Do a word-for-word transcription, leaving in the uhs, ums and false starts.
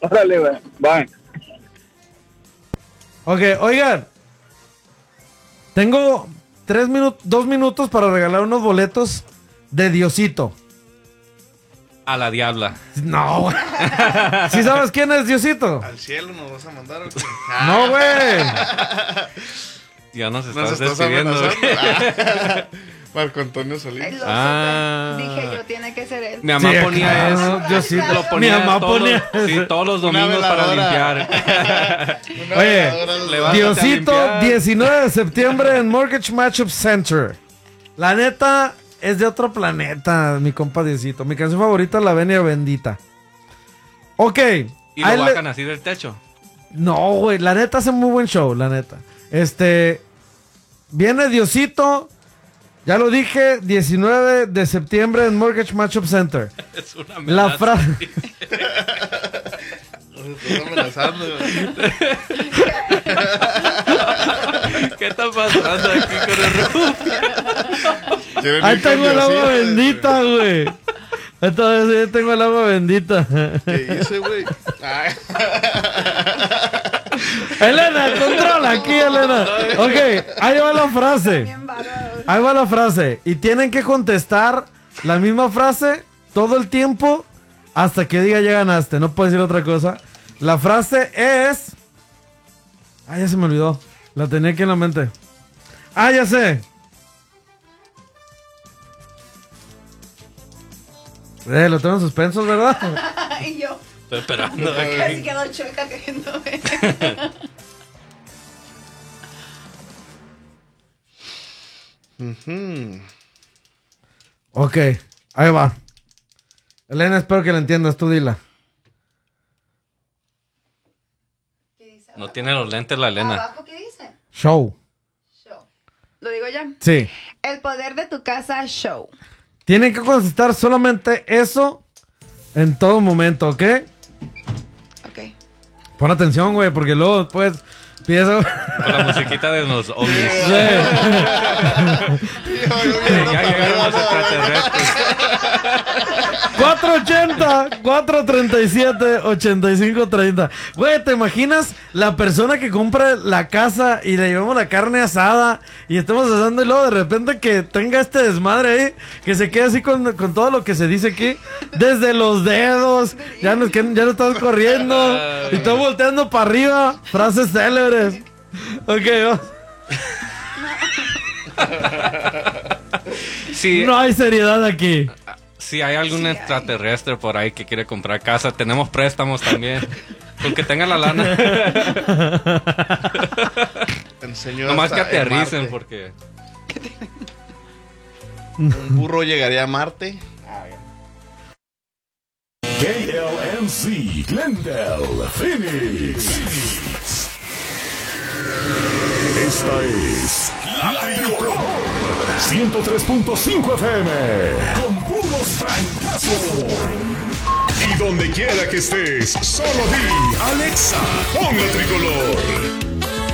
Órale, güey. Bye. Ok, oigan. Tengo tres minutos, dos minutos para regalar unos boletos de Diosito. A la diabla. No, güey. ¿Sí sabes quién es Diosito? ¿Al cielo nos vas a mandar o qué? No, güey. Ya nos estás, Nos estás despidiendo. amenazando. Marco Antonio Solís. Ay, lo Ah. supe. Dije yo, tiene que ser él. Mi mamá Sí, ponía claro, eso. Diosito. Lo ponía Mi mamá todos, ponía los- sí, todos los domingos para veladora. limpiar. Una Oye, veladora- levántate a Diosito, limpiar. diecinueve de septiembre en Mortgage Matchup Center. La neta es de otro planeta, mi compa Diosito. Mi canción favorita, La Venia Bendita. Ok. Y ahí lo le- bajan así del techo. No, güey, la neta hace muy buen show, la neta. Este, viene Diosito, ya lo dije, diecinueve de septiembre en Mortgage Matchup Center. Es una La amenaza. frase... Nos estás amenazando, güey. ¿Qué está pasando aquí con el Ruf? Quieren Ahí ir con tengo el agua Diosito, bendita, güey. Entonces, ahí tengo el agua bendita. ¿Qué hice, güey? Ay. Elena, controla aquí, Elena. Ok, ahí va la frase. Bien bárbaro. Ahí va la frase. Y tienen que contestar la misma frase todo el tiempo hasta que diga ya ganaste. No puedo decir otra cosa. La frase es... Ah, ya se me olvidó. La tenía aquí en la mente. Ah, ya sé. Eh, lo tengo en suspensos, ¿verdad? Y yo, Estoy esperando. casi quedó chueca viéndome. Ujú. Ok, ahí va. Elena, espero que la entiendas. Tú dila. ¿Qué dice? No tiene los lentes la Elena. ¿Abajo qué dice? Show. Show. ¿Lo digo ya? Sí. El poder de tu casa, show. Tienen que contestar solamente eso en todo momento, ¿ok? Ok. Pon atención, güey, porque luego después empieza... Con la musiquita de los ovnis. Sí. Ya llegaron los extraterrestres. cuatro ochenta, cuatro treinta y siete, ochenta y cinco treinta. Güey, ¿te imaginas la persona que compra la casa y le llevamos la carne asada y estamos asando y luego de repente que tenga este desmadre ahí, que se quede así con, con todo lo que se dice aquí, desde los dedos, ya no, que, ya no estamos corriendo y todo volteando para arriba, frases célebres. Ok, vamos. Sí, No hay seriedad aquí. si hay algún Sí hay. extraterrestre por ahí que quiere comprar casa, tenemos préstamos también. Con que tenga la lana. Te enseñó Nomás que hasta en aterricen Marte. porque... Un burro llegaría a Marte. K L M C, Glendale, Phoenix. Esta es La Tricolor ciento tres punto cinco F M con puros francazos. Y donde quiera que estés, solo di Alexa, pon La Tricolor.